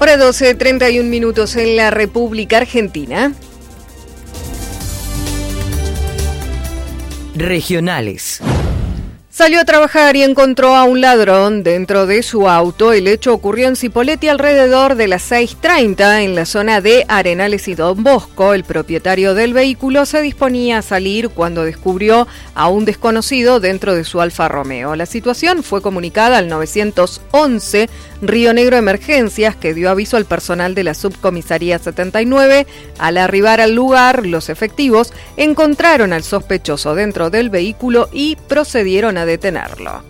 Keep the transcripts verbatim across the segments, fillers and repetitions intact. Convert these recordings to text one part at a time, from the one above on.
Hora doce, treinta y un minutos en la República Argentina. Regionales. Salió a trabajar y encontró a un ladrón dentro de su auto. El hecho ocurrió en Cipolletti alrededor de las seis treinta en la zona de Arenales y Don Bosco. El propietario del vehículo se disponía a salir cuando descubrió a un desconocido dentro de su Alfa Romeo. La situación fue comunicada al nueve once Río Negro Emergencias, que dio aviso al personal de la subcomisaría setenta y nueve. Al arribar al lugar, los efectivos encontraron al sospechoso dentro del vehículo y procedieron a detenerlo.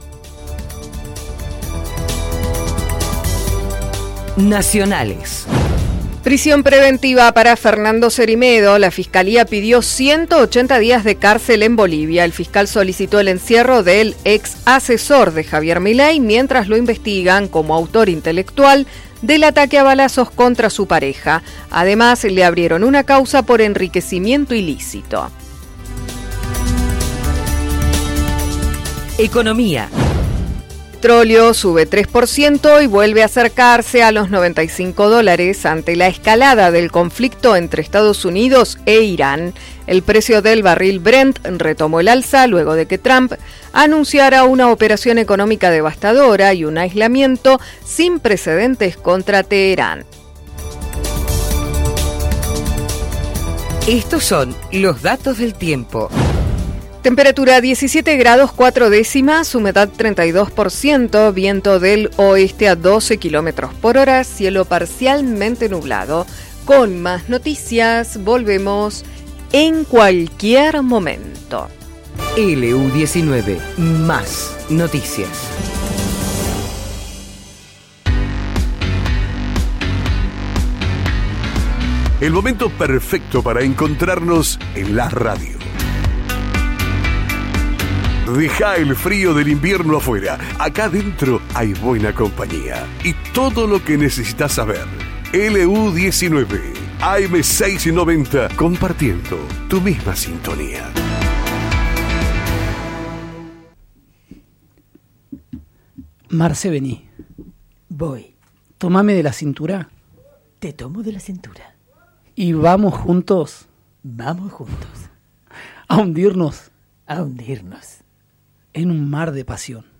Nacionales. Prisión preventiva para Fernando Cerimedo. La Fiscalía pidió ciento ochenta días de cárcel en Bolivia. El fiscal solicitó el encierro del ex asesor de Javier Milei mientras lo investigan como autor intelectual del ataque a balazos contra su pareja. Además, le abrieron una causa por enriquecimiento ilícito. Economía. El petróleo sube tres por ciento y vuelve a acercarse a los noventa y cinco dólares ante la escalada del conflicto entre Estados Unidos e Irán. El precio del barril Brent retomó el alza luego de que Trump anunciara una operación económica devastadora y un aislamiento sin precedentes contra Teherán. Estos son los datos del tiempo. Temperatura diecisiete grados cuatro décimas, humedad treinta y dos por ciento, viento del oeste a doce kilómetros por hora, cielo parcialmente nublado. Con más noticias, volvemos en cualquier momento. L U diecinueve, más noticias. El momento perfecto para encontrarnos en la radio. Deja el frío del invierno afuera. Acá adentro hay buena compañía y todo lo que necesitas saber. L U diecinueve, A M seiscientos noventa, compartiendo tu misma sintonía. Marce, vení. Voy. Tomame de la cintura. Te tomo de la cintura. Y vamos juntos. Vamos juntos. A hundirnos. A hundirnos. En un mar de pasión.